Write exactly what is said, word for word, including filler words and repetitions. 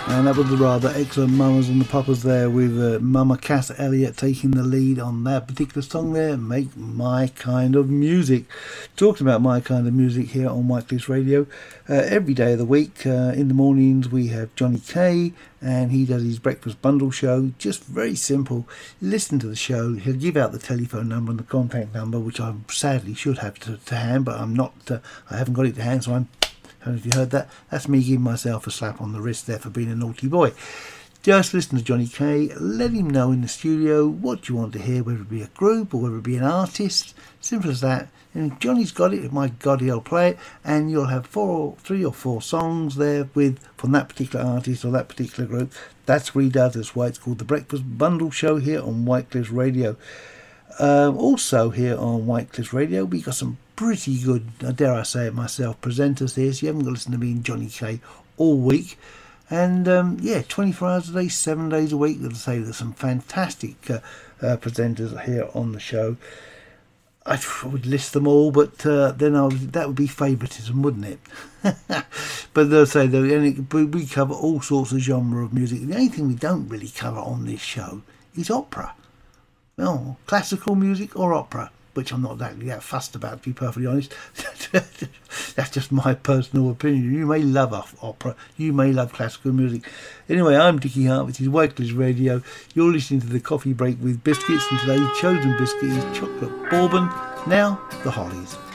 And that was the rather excellent Mamas and the Papas there, with uh, Mama Cass Elliot taking the lead on that particular song there, Make My Kind of Music. Talking about my kind of music here on Wycliffe Radio. Uh, every day of the week, uh, in the mornings, we have Johnny Kay, and he does his breakfast bundle show. Just very simple. Listen to the show. He'll give out the telephone number and the contact number, which I sadly should have to, to hand, but I'm not. Uh, I haven't got it to hand, so I'm. I don't know if you heard that. That's me giving myself a slap on the wrist there for being a naughty boy. Just listen to Johnny Kay. Let him know in the studio what you want to hear, whether it be a group or whether it be an artist. Simple as that. And if Johnny's got it, my God, he'll play it, and you'll have four, three or four songs there with from that particular artist or that particular group. That's what he does. That's why it's called the Breakfast Bundle Show here on Wycliffe Radio. Um, also here on Wycliffe Radio, we got some pretty good, dare I say it myself, presenters here, so you haven't got to listen to me and Johnny Kay all week. And um, yeah, twenty-four hours a day, seven days a week. As I say, there's some fantastic uh, uh, presenters here on the show. I would list them all, but uh, then I would, that would be favouritism, wouldn't it? But they'll say that we cover all sorts of genre of music. The only thing we don't really cover on this show is opera. Well, classical music or opera, which I'm not that, that fussed about, to be perfectly honest. That's just my personal opinion. You may love opera, you may love classical music. Anyway, I'm Dickie Hart, this is Wycliffe Radio. You're listening to the Coffee Break with Biscuits, and today's chosen biscuit is chocolate bourbon. Now, the Hollies.